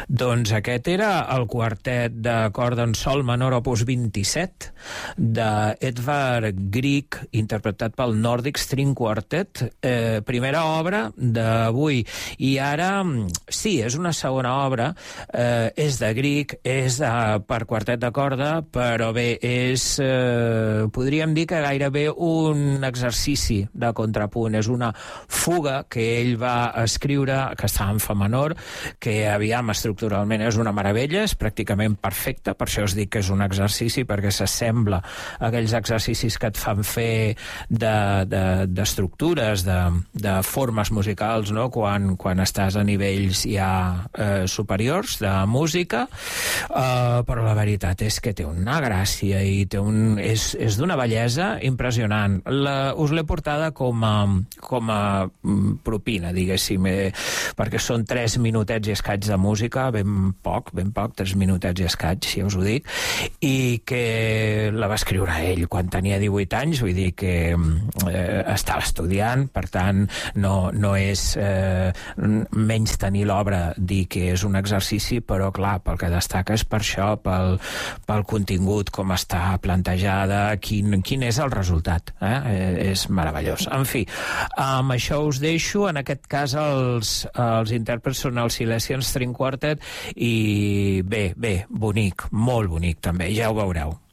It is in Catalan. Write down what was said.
Doncs aquest era el quartet de corda en sol menor opus 27 d'Edvard Grieg, interpretat pel Nordic String Quartet, primera obra d'avui. I ara, sí, és una segona obra, és de Grieg, és per quartet de corda, però bé, és, podríem dir que gairebé un exercici de contrapunt, és una fuga que ell va escriure, que està en fa menor, que aviam estructuralment és una meravella, és pràcticament perfecta, per això us dic que és un exercici, perquè s'assembla a aquells exercicis que et fan fer d'estructures, de formes musicals, no? Quan estàs a nivells ja superiors de música, però la veritat és que té una gràcia i és d'una bellesa impressionant. Us l'he portada com a propina, diguéssim, perquè són 3 minutets i escaig de música, ben poc, 3 minutets i escaig, si us ho dic, i que la va escriure ell quan tenia 18 anys, vull dir que estava estudiant, per tant no és menys tenir l'obra dir que és un exercici, però clar, pel que destaca és per això, pel contingut, com està plantejada, quin és el resultat, és meravellós. En fi, amb això us deixo. En aquest cas els intèrprets són el Silesian String Quartet i bé, bonic, molt bonic també, ja ho veureu.